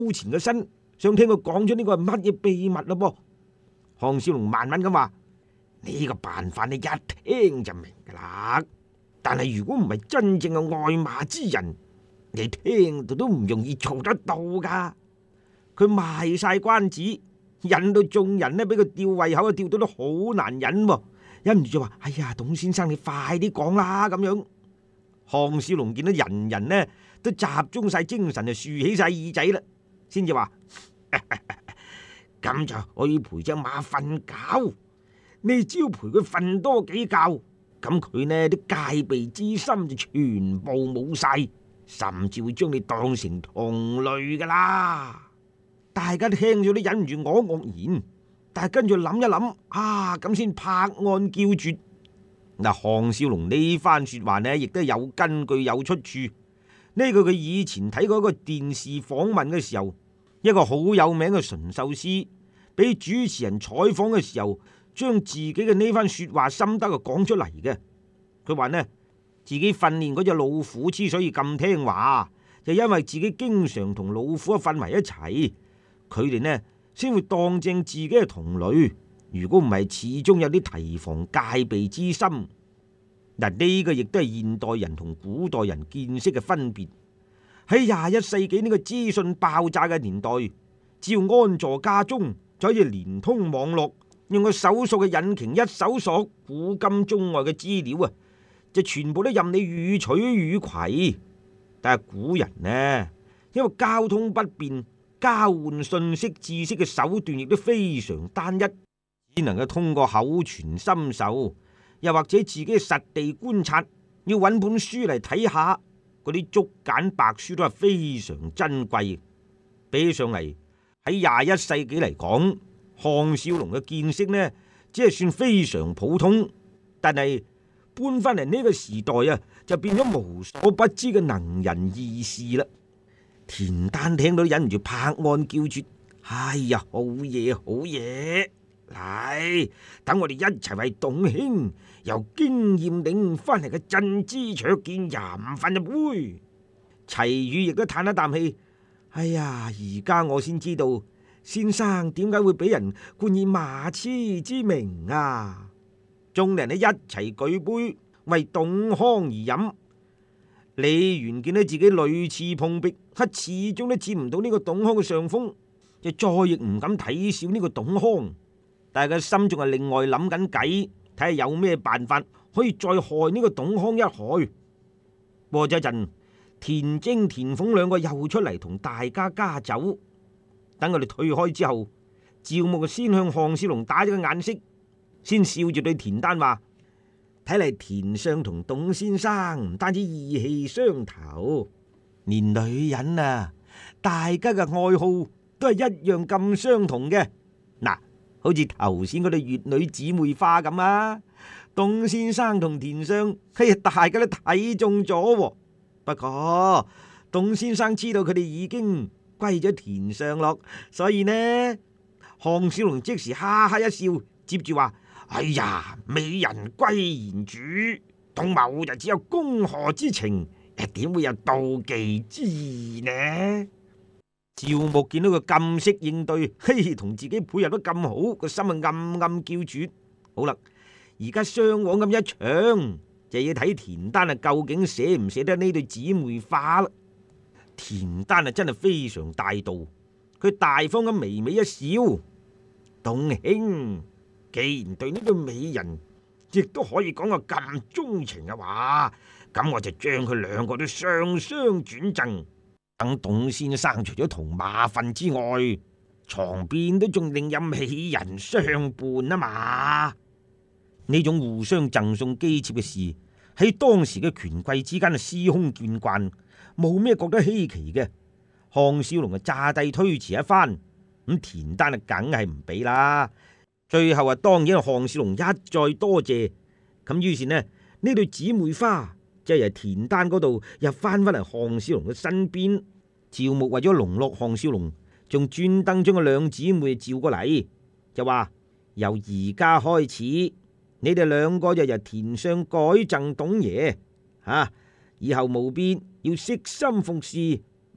前嘅身，想聽佢講出呢個係乜嘢秘密咯噃。項少龍慢慢咁話：呢個辦法你一聽就明噶啦。但係如果唔係真正嘅愛馬之人，你聽到都唔容易做得到噶。佢賣晒關子，引到眾人呢俾佢吊胃口啊，吊到都好難忍喎。忍唔住就話：哎呀，董先生你快啲講啦咁樣。項少龍見到人人呢都集中晒精神，就豎起晒耳仔啦，先至話：咁就可以陪隻馬瞓覺。你只要陪佢瞓多幾覺，咁佢呢啲戒備之心就全部冇晒，甚至會將你當成同類噶啦。大家聽咗都忍唔住愕愕然，但係跟住諗一諗，咁先拍案叫絕。嗱，項少龍呢番說話呢，亦都有根據有出處。呢個佢以前睇過一個電視訪問嘅時候，一個好有名嘅馴獸師俾主持人採訪嘅時候，將自己嘅呢番說話心得講出嚟嘅。佢話呢，自己訓練嗰隻老虎之所以咁聽話，就因為自己經常同老虎瞓埋一齊，佢哋呢先會當正自己嘅同類。如果唔係，始終有啲提防戒備之心。嗱，呢個亦都係現代人同古代人見識嘅分別。喺21世紀呢個資訊爆炸嘅年代，只要安坐家中，就可以連通網絡，用個搜索嘅引擎一搜索，古今中外嘅資料啊，就全部都任你予取予攜。但係古人呢，因為交通不便，交換信息知識嘅手段亦都非常單一，只能夠通過口傳心授，又或者自己實地觀察，要揾本書嚟睇下。嗰啲竹簡白書都係非常珍貴。比起上嚟，喺21世紀嚟講，項少龍嘅見識呢，只係算非常普通。但係搬翻嚟呢個時代啊，就變咗無所不知嘅能人異士啦。田丹聽到忍唔住拍案叫絕：哎呀，好嘢好嘢！嚟，等我哋一齊為董兄由經驗領悟翻嚟嘅真知灼見飲翻一杯。齊宇亦都嘆一啖氣：哎呀，而家我先知道先生點解會俾人冠以馬痴之名啊！眾人呢一齊舉杯為董康而飲。李元見到自己屢次碰壁，始終都佔唔到呢個董康嘅上風，就再亦唔敢睇小呢個董康。但係佢心仲係另外諗緊計，睇下有咩辦法可以再害呢個董康一害。過咗一陣，田征、田鳳兩個又出嚟同大家加酒。等佢哋退開之後，趙牧就先向項少龍打咗個眼色，先笑住對田丹話：睇嚟田相同董先生唔單止意氣相投，連女人啊，大家嘅愛好都係一樣咁相同嘅。嗱，好似頭先嗰對乙女姊妹花咁啊，董先生同田相，大家都睇中咗。不過董先生知道佢哋已經歸咗田相咯，所以呢，項少龍即時哈哈一笑，接住話：哎呀，美人歸賢主，董某就只有恭賀之情，點會有妒忌之意呢？趙牧見到佢咁識應對，同自己配合得咁好，個心啊暗暗叫絕。好啦，而家雙簧咁一唱，就要睇田丹究竟捨唔捨得呢對姊妹花啦。田丹真係非常大度，佢大方咁微微一笑：董兄，既然對呢對美人亦都可以講個咁鍾情嘅話，咁我就將佢兩個都雙雙轉贈。等董先生除咗同馬瞓之外，床邊都仲另有美人相伴啊嘛！呢種互相贈送姬妾嘅事，喺當時嘅權貴之間司空見慣，冇咩覺得稀奇嘅。項少龍詐帝推辭一番，咁田丹梗係唔俾啦。最後當然項少龍一再多謝，咁於是呢對姊妹花就由田丹嗰度又翻返嚟項少龍嘅身邊。趙牧為咗籠絡項少龍，仲專登將個兩姊妹召過嚟，就話由而家開始，你哋兩個就由田相改贈董爺，以後務必要悉心服侍，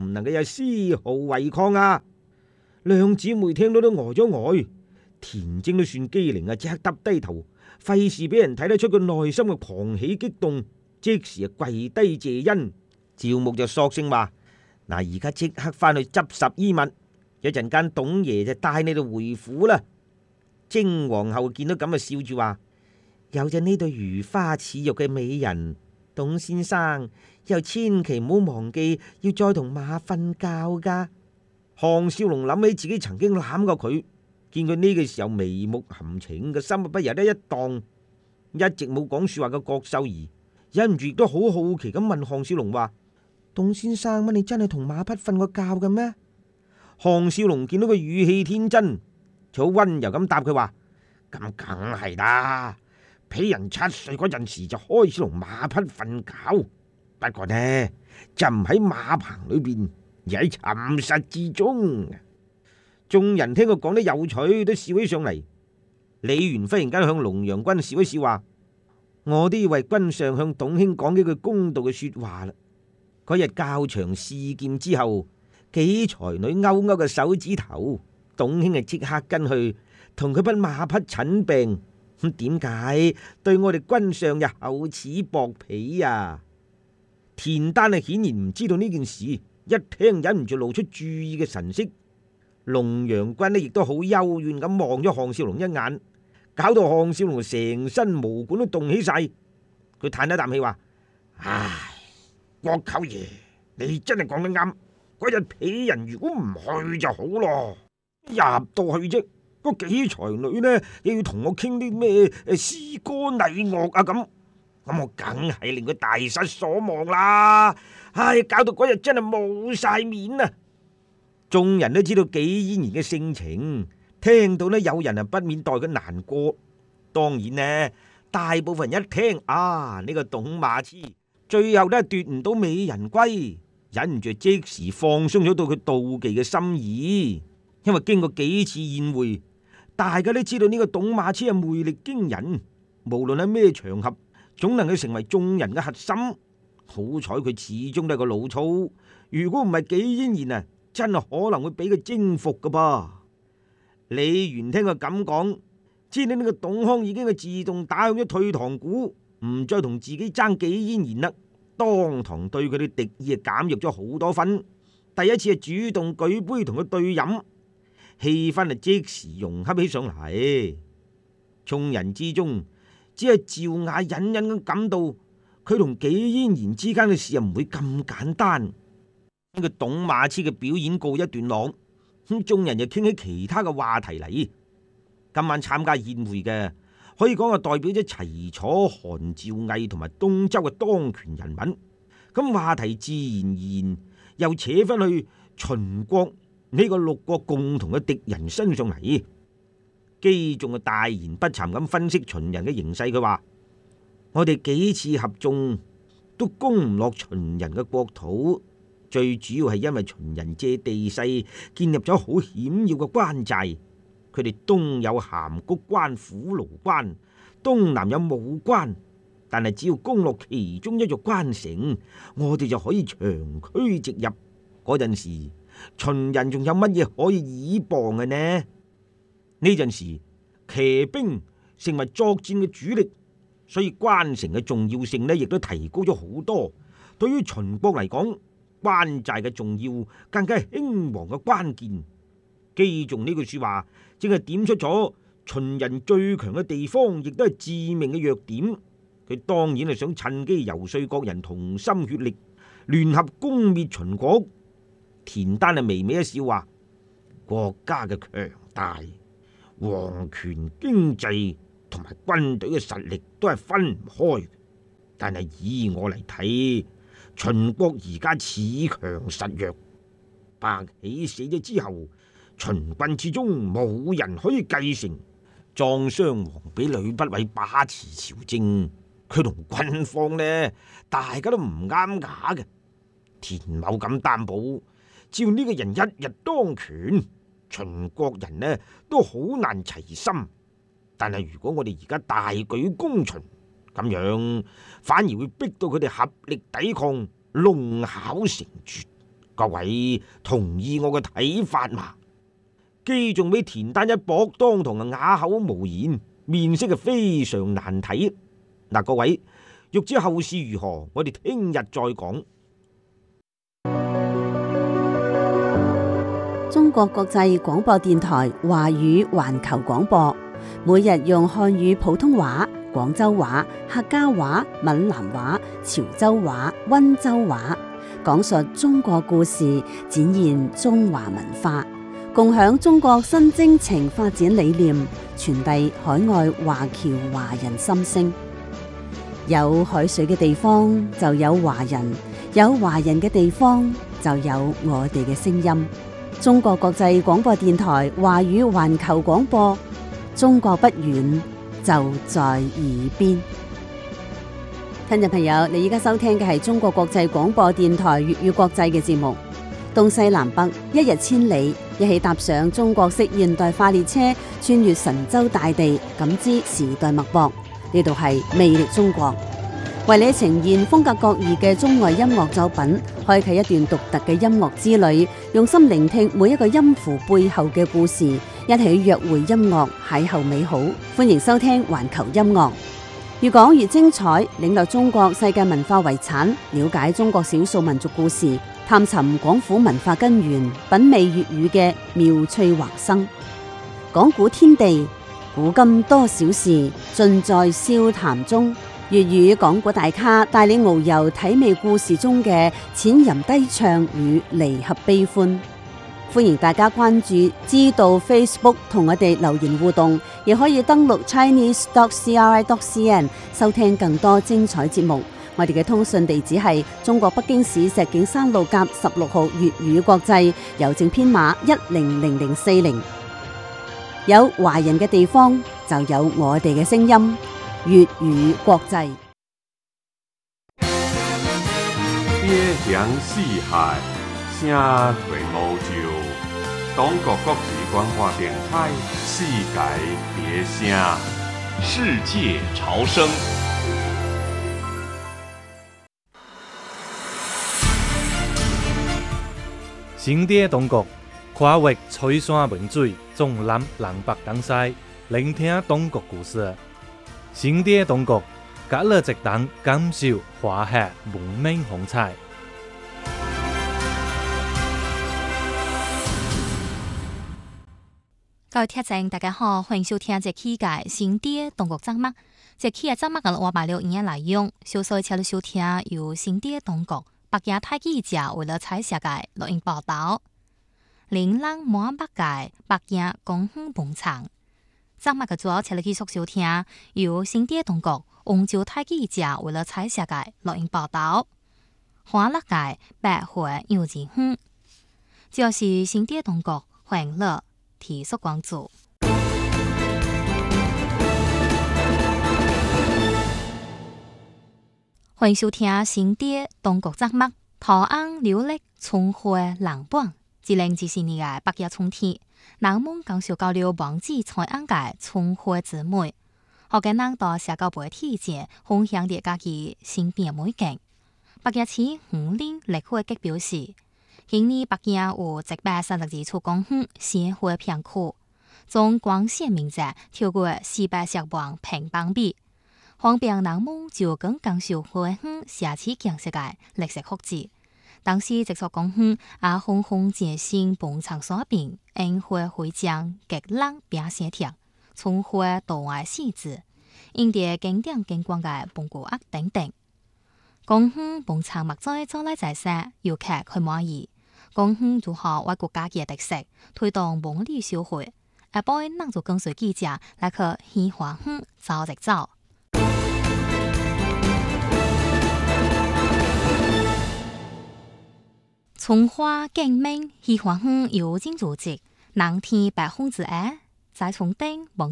唔能夠有絲毫違抗啊！兩姊妹聽到都呆咗呆，田晶都算機靈啊，即刻耷低頭，費事俾人睇得出佢內心嘅狂喜激動，即時跪低謝恩。趙牧就索性話：嗱，而家即刻翻去執拾衣物，一陣間董爺就帶你哋回府啦。貞皇后見到咁啊，笑住話：有咗呢對如花似玉嘅美人，董先生又千祈唔好忘記要再同馬瞓覺噶。項少龍諗起自己曾經攬過佢，見佢呢個時候眉目含情嘅心不由得一蕩，一直冇講說話嘅郭秀儀忍唔住亦都好好奇咁問項少龍話：董先生乜你真係同馬匹瞓過覺嘅咩？項少龍見到佢語氣天真，就好溫柔咁答佢話：咁梗係啦，鄙人7歲嗰陣時就開始同馬匹瞓覺，不過呢就唔喺馬棚裏邊，而喺沉實之中。眾人聽佢講得有趣，都笑起上嚟。李元忽然間向龍陽君笑一笑話：我都要為君上向董卿講幾句公道嘅說話啦。嗰日較場試劍之後，幾才女勾勾嘅手指頭，董卿係即刻跟去同佢匹馬匹診病。咁點解對我哋君上又厚此薄彼啊？田丹係顯然唔知道呢件事，一聽忍唔住露出注意嘅神色。龍陽君呢亦都好幽怨咁望咗項少龍一眼，搞到項少龍成身毛管都凍起晒。佢嘆一啖氣話：唉，郭舅爺，你真係講得啱。嗰日鄙人如果唔去就好咯。入到去啫，嗰幾才女呢又要同我傾啲咩詩歌禮樂啊咁，我梗係令佢大失所望啦。唉，搞到嗰日真係冇晒面啊！眾人都知道紀嫣然嘅性情，聽到呢有人啊不免代佢難過。當然呢，大部分人一聽啊呢個董馬痴最後都係奪唔到美人歸，忍唔住即時放鬆咗到佢妒忌嘅心意。因為經過幾次宴會，大家都知道呢個董馬痴係魅力驚人，無論喺咩場合總能夠成為眾人嘅核心。好彩佢始終都係個老粗，如果唔係紀嫣然啊，真係可能會俾佢征服噶噃。李元聽佢咁講，知道呢個董康已經係自動打響咗退堂鼓，唔再同自己爭紀嫣然啦，當堂對佢哋敵意啊減弱咗好多分。第一次係主動舉杯同佢對飲，氣氛啊即時融洽起上嚟。眾人之中，只係趙雅隱隱咁感到佢同紀嫣然之間嘅事又唔會咁簡單。呢個董馬痴嘅表演告一段落，咁眾人又傾起其他嘅話題嚟。今晚參加宴會嘅，可以講係代表咗齊楚、韓、趙、魏同埋東周嘅當權人物。咁話題自然而然又扯翻去秦國呢個六國共同嘅敵人身上嚟。姬仲係大言不慚咁分析秦人嘅形勢，佢話：我哋幾次合縱都攻唔落秦人嘅國土。最主要係因為秦人借地勢建立咗好險要嘅關寨，佢哋東有函谷關、虎牢關，東南有武關，但係只要攻落其中一座關城，我哋就可以長驅直入。嗰陣時，秦人仲有乜嘢可以倚傍嘅呢？呢陣時，騎兵成為作戰嘅主力，所以關城嘅重要性呢亦都提高咗好多。對於秦國嚟講，關寨嘅重要更加係興亡嘅關鍵。姬仲呢句說話，正係點出咗秦人最強嘅地方，亦都係致命嘅弱點。佢當然係想趁機游說各人同心協力，聯合攻滅秦國。田丹係微微一笑話：國家嘅強大，皇權、經濟同埋軍隊嘅實力都係分唔開。但係以我嚟睇，秦國而家似強實弱，白起死咗之後，秦軍之中冇人可以繼承。莊襄王俾呂不韋把持朝政，佢同軍方呢，大家都唔啱架嘅。田某敢擔保，只要呢個人一日當權，秦國人呢都好難齊心。但係如果我哋而家大舉攻秦，咁樣反而會逼到佢哋合力抵抗，弄巧成拙， 各位同意我嘅睇法嘛？姬仲俾田丹一搏，當堂啊啞口無言，面色啊非常難睇。嗱，各位欲知後事如何，我哋聽日再講。 中國國際廣播電台華語環球廣播，每日用漢語普通話、廣州話、客家話、閩南話、潮州話、溫州話，講述中國故事，展現中華文化，共享中國新征程發展理念，傳遞海外華僑華人心聲。有海水嘅地方就有華人，有華人嘅地方就有我哋嘅聲音。中國國際廣播電台華語環球廣播，中國不遠，就在耳邊。聽眾朋友，你而家收聽嘅係中國國際廣播電台粵語國際嘅節目。東西南北，一日千里，一起踏上中國式現代化列車，穿越神州大地，感知時代脈搏。呢度係魅力中國，為你呈現風格各異嘅中外音樂作品，開啟一段獨特嘅音樂之旅，用心聆聽每一個音符背後嘅故事，一起約會音樂，邂逅美好。歡迎收聽環球音樂，越講越精彩，領略中國世界文化遺產，了解中國少數民族故事，探尋廣府文化根源，品味粵語嘅妙趣橫生。講古天地，古今多少事，盡在笑談中。粵語講古大咖帶你遨遊體味故事中嘅淺吟低唱與離合悲歡。歡迎大家關注知道 Facebook 同我哋留言互動，亦可以登錄 chinese.cri.cn 收聽更多精彩節目。我哋嘅通訊地址係中國北京市石景山路甲16號粵語國際，郵政編碼100040。有華人嘅地方就有我哋嘅聲音，粵語國際。 邊疆四海，聲隨無就。中國國際廣播電台，世界別聲， 世界潮聲。 新店中國，跨越翠山文水，縱覽南北東西，聆聽中國故事。新店中國，隔了直檔感受華夏文明風采。 各位聽眾大家好，歡迎收聽這期嘅新店中國節目。這期嘅節目我話埋了語言內容，小所請你收聽由新店中國北京太記者為了採寫嘅錄音報道。琳琅滿目嘅北京公園農場，節目嘅主要請你繼續收聽由新店中國杭州太記者為了採寫嘅錄音報道。歡樂嘅百花幼稚園，就是新店中國歡樂體恤關注。歡迎收聽新店中國節目，圖案流麗，春花冷暖。2024年嘅8月春天，人們講述到了王子採安嘅春花之美，學嘅人到社交媒體前分享啲家己身邊美景。8月5日立會局表示，今年北京有132處公園鮮花片區，總光線面積超過410萬平方米，方便人們就近感受花園社區景色嘅歷史複製。當時這座公園也紅紅漸新農場所邊，櫻花會將極冷並線條，春花多愛細緻，因啲經典景觀嘅風格等等。公園農場目在招來在先，遊客去滿意。公園如何為國家嘅特色推動文旅消費，下擺能做跟隨記者來去喜花園走一走。春花景美，喜花園有景組織，南天8分之1，在春頂